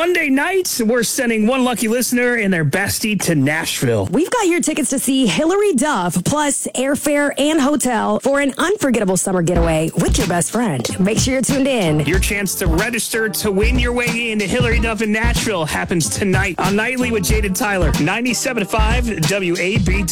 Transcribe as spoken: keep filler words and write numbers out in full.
Monday night, we're sending one lucky listener and their bestie to Nashville. We've got your tickets to see Hilary Duff, plus airfare and hotel for an unforgettable summer getaway with your best friend. Make sure you're tuned in. Your chance to register to win your way into Hilary Duff in Nashville happens tonight on Nightly with Jade and Tyler, ninety-seven point five W A B D.